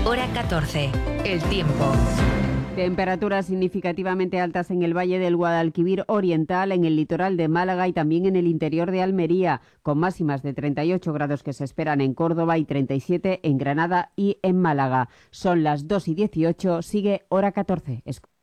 Hora 14. El tiempo. Temperaturas significativamente altas en el Valle del Guadalquivir Oriental, en el litoral de Málaga y también en el interior de Almería, con máximas de 38 grados que se esperan en Córdoba y 37 en Granada y en Málaga. Son las 2:18, sigue Hora 14.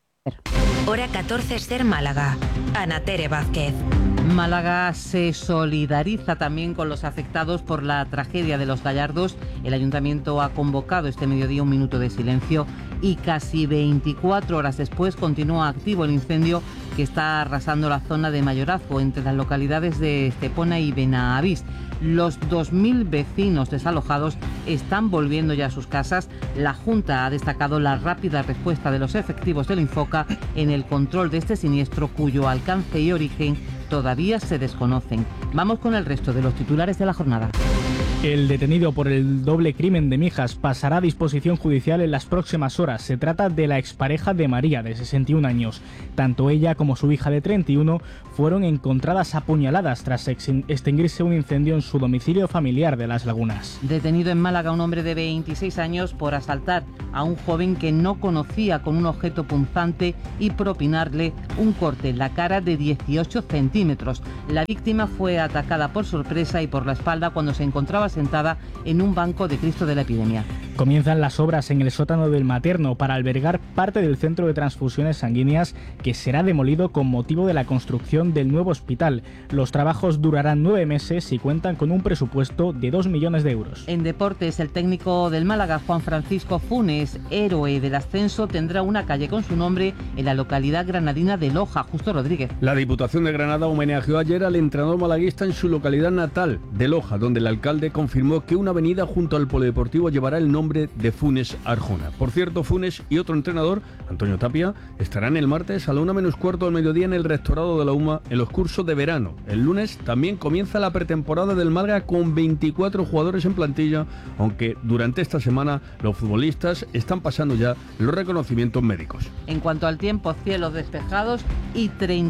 Hora 14, Ser Málaga. Ana Tere Vázquez. Málaga se solidariza también con los afectados por la tragedia de Los Gallardos. El ayuntamiento ha convocado este mediodía un minuto de silencio y casi 24 horas después continúa activo el incendio que está arrasando la zona de Mayorazgo entre las localidades de Estepona y Benavís. Los 2.000 vecinos desalojados están volviendo ya a sus casas. La Junta ha destacado la rápida respuesta de los efectivos del Infoca en el control de este siniestro, cuyo alcance y origen todavía se desconocen. Vamos con el resto de los titulares de la jornada. El detenido por el doble crimen de Mijas pasará a disposición judicial en las próximas horas. Se trata de la expareja de María, de 61 años. Tanto ella como su hija de 31 fueron encontradas apuñaladas tras extinguirse un incendio en su domicilio familiar de Las Lagunas. Detenido en Málaga un hombre de 26 años por asaltar a un joven que no conocía con un objeto punzante y propinarle un corte en la cara de 18 centímetros. La víctima fue atacada por sorpresa y por la espalda cuando se encontraba sentada en un banco de Cristo de la Epidemia. Comienzan las obras en el sótano del Materno para albergar parte del centro de transfusiones sanguíneas que será demolido con motivo de la construcción del nuevo hospital. Los trabajos durarán 9 meses y cuentan con un presupuesto de 2 millones de euros. En deportes, el técnico del Málaga, Juan Francisco Funes, héroe del ascenso, tendrá una calle con su nombre en la localidad granadina de Loja. Justo Rodríguez. La Diputación de Granada homenajeó ayer al entrenador malaguista en su localidad natal de Loja, donde el alcalde confirmó que una avenida junto al polideportivo llevará el nombre de Funes Arjona. Por cierto, Funes y otro entrenador, Antonio Tapia, estarán el martes a la 1:15 del mediodía en el Rectorado de la UMA en los cursos de verano. El lunes también comienza la pretemporada del Málaga con 24 jugadores en plantilla, aunque durante esta semana los futbolistas están pasando ya los reconocimientos médicos. En cuanto al tiempo, cielos despejados y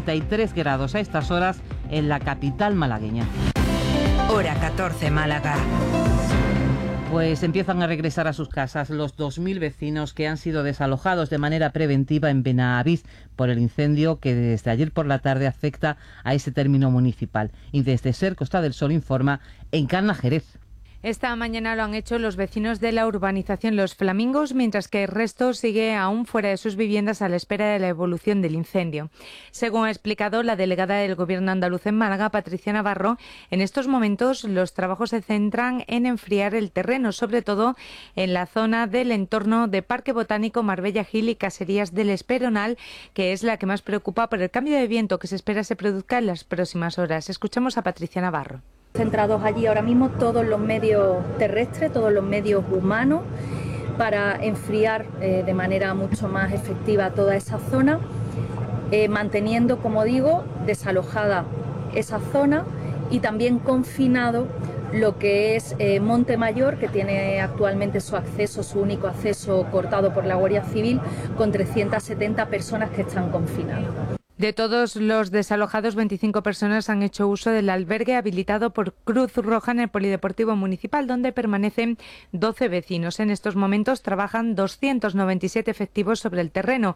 33 grados a estas horas en la capital malagueña. Hora 14, Málaga. Pues empiezan a regresar a sus casas los 2.000 vecinos que han sido desalojados de manera preventiva en Benavís por el incendio que desde ayer por la tarde afecta a ese término municipal. Y desde SER Costa del Sol informa Encarna Jerez. Esta mañana lo han hecho los vecinos de la urbanización Los Flamingos, mientras que el resto sigue aún fuera de sus viviendas a la espera de la evolución del incendio. Según ha explicado la delegada del Gobierno andaluz en Málaga, Patricia Navarro, en estos momentos los trabajos se centran en enfriar el terreno, sobre todo en la zona del entorno de Parque Botánico, Marbella Gil y Caserías del Esperonal, que es la que más preocupa por el cambio de viento que se espera se produzca en las próximas horas. Escuchamos a Patricia Navarro. Centrados allí ahora mismo todos los medios terrestres, todos los medios humanos para enfriar de manera mucho más efectiva toda esa zona, manteniendo, como digo, desalojada esa zona y también confinado lo que es Monte Mayor, que tiene actualmente su único acceso cortado por la Guardia Civil, con 370 personas que están confinadas. De todos los desalojados, 25 personas han hecho uso del albergue habilitado por Cruz Roja en el Polideportivo Municipal, donde permanecen 12 vecinos. En estos momentos trabajan 297 efectivos sobre el terreno,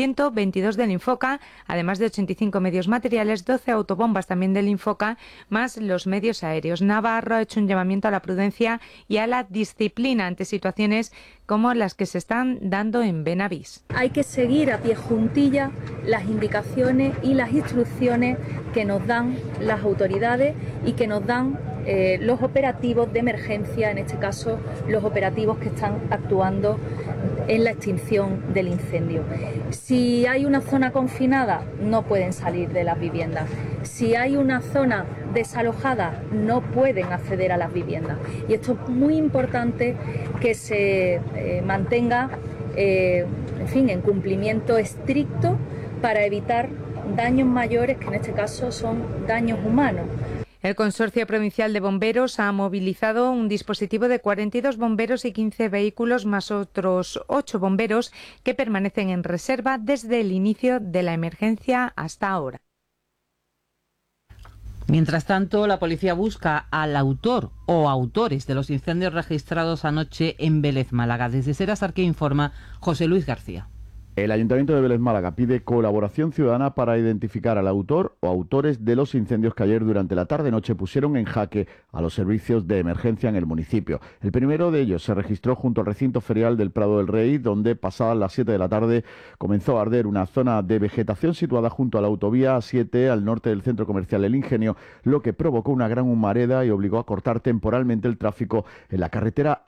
122 del Infoca, además de 85 medios materiales, 12 autobombas también del Infoca, más los medios aéreos. Navarro ha hecho un llamamiento a la prudencia y a la disciplina ante situaciones como las que se están dando en Benavís. Hay que seguir a pie juntilla las indicaciones y las instrucciones que nos dan las autoridades y que nos dan los operativos de emergencia, en este caso los operativos que están actuando en la extinción del incendio. Si hay una zona confinada, no pueden salir de las viviendas. Si hay una zona desalojada, no pueden acceder a las viviendas. Y esto es muy importante que se mantenga en cumplimiento estricto para evitar daños mayores, que en este caso son daños humanos. El Consorcio Provincial de Bomberos ha movilizado un dispositivo de 42 bomberos y 15 vehículos, más otros 8 bomberos que permanecen en reserva desde el inicio de la emergencia hasta ahora. Mientras tanto, la policía busca al autor o autores de los incendios registrados anoche en Vélez, Málaga. Desde Seras Arqué informa José Luis García. El Ayuntamiento de Vélez Málaga pide colaboración ciudadana para identificar al autor o autores de los incendios que ayer durante la tarde-noche pusieron en jaque a los servicios de emergencia en el municipio. El primero de ellos se registró junto al recinto ferial del Prado del Rey, donde pasadas las 7 de la tarde comenzó a arder una zona de vegetación situada junto a la autovía A7 al norte del centro comercial El Ingenio, lo que provocó una gran humareda y obligó a cortar temporalmente el tráfico en la carretera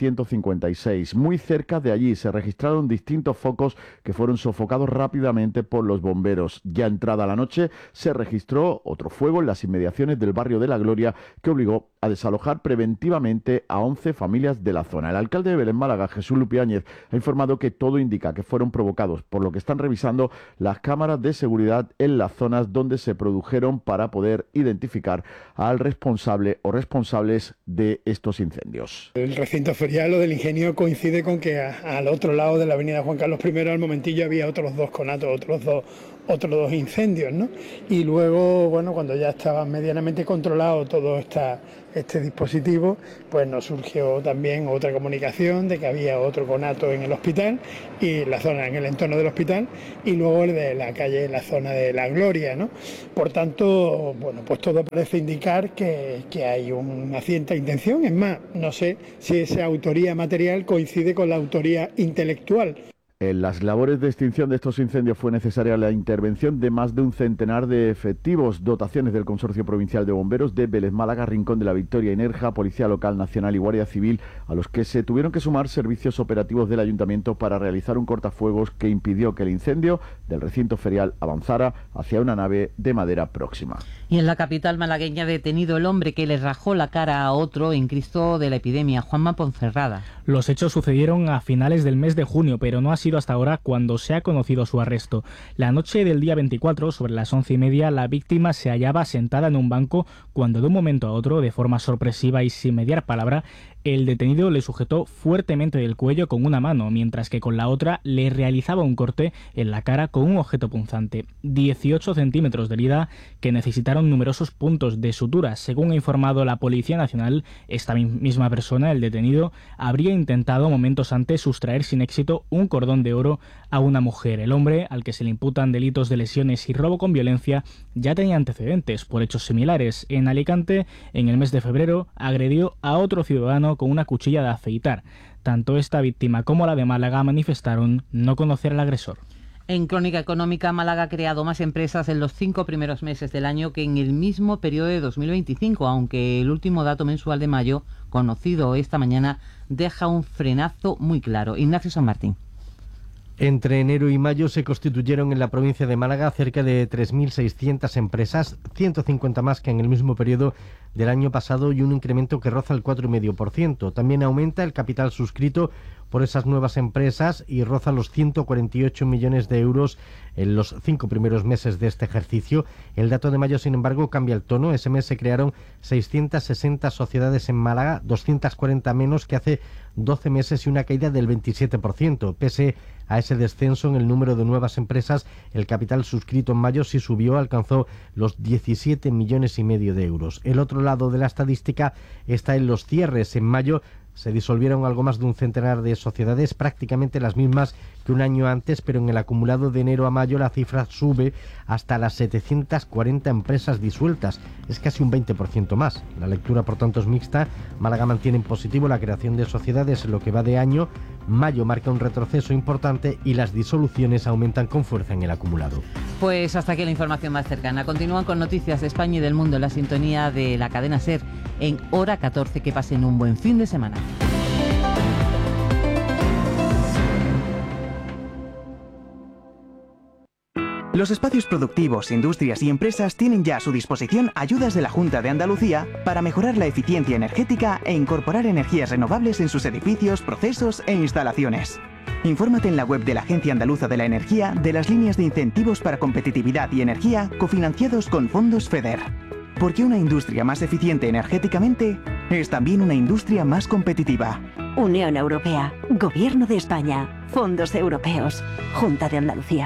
A356. Muy cerca de allí se registraron distintos focos que fueron sofocados rápidamente por los bomberos. Ya entrada la noche se registró otro fuego en las inmediaciones del barrio de La Gloria que obligó a desalojar preventivamente a 11 familias de la zona. El alcalde de Vélez Málaga, Jesús Lupiáñez, ha informado que todo indica que fueron provocados, por lo que están revisando las cámaras de seguridad en las zonas donde se produjeron para poder identificar al responsable o responsables de estos incendios. El recinto ferial o del Ingenio coincide con que al otro lado de la avenida Juan Carlos I al momentillo había otros dos conatos, otros dos incendios, ¿no? Y luego, bueno, cuando ya estaba medianamente controlado todo este dispositivo, pues nos surgió también otra comunicación de que había otro conato en el hospital y la zona en el entorno del hospital y luego el de la calle, la zona de La Gloria, ¿no? Por tanto, bueno, pues todo parece indicar que hay una cierta intención. Es más, no sé si esa autoría material coincide con la autoría intelectual. En las labores de extinción de estos incendios fue necesaria la intervención de más de un centenar de efectivos, dotaciones del Consorcio Provincial de Bomberos de Vélez Málaga, Rincón de la Victoria y Nerja, Policía Local Nacional y Guardia Civil, a los que se tuvieron que sumar servicios operativos del Ayuntamiento para realizar un cortafuegos que impidió que el incendio del recinto ferial avanzara hacia una nave de madera próxima. Y en la capital malagueña, detenido el hombre que le rajó la cara a otro en Cristo de la epidemia, Juanma Ponferrada. Los hechos sucedieron a finales del mes de junio, pero no ha sido hasta ahora cuando se ha conocido su arresto. La noche del día 24, sobre las 11:30, la víctima se hallaba sentada en un banco cuando de un momento a otro, de forma sorpresiva y sin mediar palabra, el detenido le sujetó fuertemente del cuello con una mano, mientras que con la otra le realizaba un corte en la cara con un objeto punzante. 18 centímetros de herida que necesitaron numerosos puntos de sutura. Según ha informado la Policía Nacional, esta misma persona, el detenido, habría intentado momentos antes sustraer sin éxito un cordón de oro a una mujer. El hombre, al que se le imputan delitos de lesiones y robo con violencia, ya tenía antecedentes por hechos similares. En Alicante, en el mes de febrero, agredió a otro ciudadano con una cuchilla de afeitar. Tanto esta víctima como la de Málaga manifestaron no conocer al agresor. En Crónica Económica, Málaga ha creado más empresas en los 5 primeros meses del año que en el mismo periodo de 2025, aunque el último dato mensual de mayo, conocido esta mañana, deja un frenazo muy claro. Ignacio San Martín. Entre enero y mayo se constituyeron en la provincia de Málaga cerca de 3.600 empresas, 150 más que en el mismo periodo del año pasado y un incremento que roza el 4,5%. También aumenta el capital suscrito por esas nuevas empresas y roza los 148 millones de euros en los 5 primeros meses de este ejercicio. El dato de mayo, sin embargo, cambia el tono. Ese mes se crearon 660 sociedades en Málaga, 240 menos que hace 12 meses y una caída del 27%. Pese a ese descenso en el número de nuevas empresas, el capital suscrito en mayo sí subió, alcanzó los 17,5 millones de euros. El otro lado de la estadística está en los cierres. En mayo se disolvieron algo más de un centenar de sociedades, prácticamente las mismas que un año antes, pero en el acumulado de enero a mayo la cifra sube hasta las 740 empresas disueltas. Es casi un 20% más. La lectura, por tanto, es mixta. Málaga mantiene en positivo la creación de sociedades en lo que va de año. Mayo marca un retroceso importante y las disoluciones aumentan con fuerza en el acumulado. Pues hasta aquí la información más cercana. Continúan con noticias de España y del mundo en la sintonía de la cadena SER en hora 14. Que pasen un buen fin de semana. Los espacios productivos, industrias y empresas tienen ya a su disposición ayudas de la Junta de Andalucía para mejorar la eficiencia energética e incorporar energías renovables en sus edificios, procesos e instalaciones. Infórmate en la web de la Agencia Andaluza de la Energía de las líneas de incentivos para competitividad y energía cofinanciados con fondos FEDER. Porque una industria más eficiente energéticamente es también una industria más competitiva. Unión Europea, Gobierno de España, Fondos Europeos, Junta de Andalucía.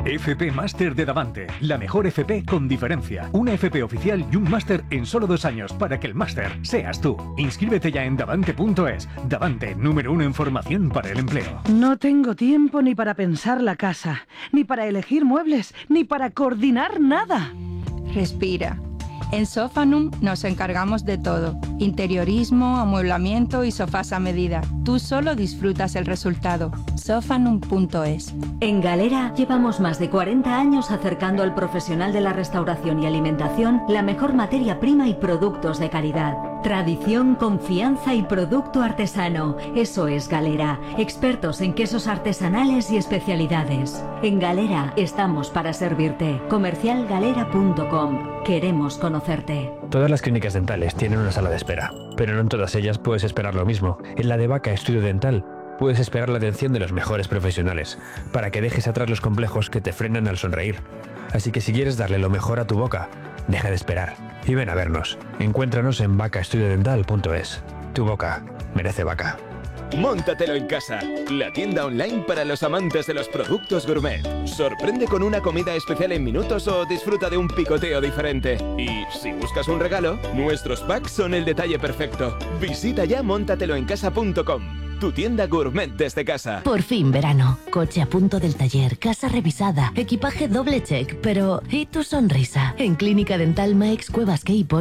FP Máster de Davante, la mejor FP con diferencia. Una FP oficial y un máster en solo 2 años para que el máster seas tú. Inscríbete ya en davante.es. Davante, número 1 en formación para el empleo. No tengo tiempo ni para pensar la casa, ni para elegir muebles, ni para coordinar nada. Respira. En Sofanum nos encargamos de todo. Interiorismo, amueblamiento y sofás a medida. Tú solo disfrutas el resultado. Sofanum.es. En Galera llevamos más de 40 años acercando al profesional de la restauración y alimentación la mejor materia prima y productos de calidad. Tradición, confianza y producto artesano. Eso es Galera. Expertos en quesos artesanales y especialidades. En Galera estamos para servirte. Comercialgalera.com. Queremos conocerte. Todas las clínicas dentales tienen una sala de espera, pero no en todas ellas puedes esperar lo mismo. En la de Vaca Estudio Dental puedes esperar la atención de los mejores profesionales, para que dejes atrás los complejos que te frenan al sonreír. Así que si quieres darle lo mejor a tu boca, deja de esperar y ven a vernos. Encuéntranos en vacaestudiodental.es. Tu boca merece Vaca. Móntatelo en casa, la tienda online para los amantes de los productos gourmet. Sorprende con una comida especial en minutos o disfruta de un picoteo diferente. Y si buscas un regalo, nuestros packs son el detalle perfecto. Visita ya móntateloencasa.com, tu tienda gourmet desde casa. Por fin verano, coche a punto del taller, casa revisada, equipaje doble check, pero ¿y tu sonrisa? En Clínica Dental Maix Cuevas Queipo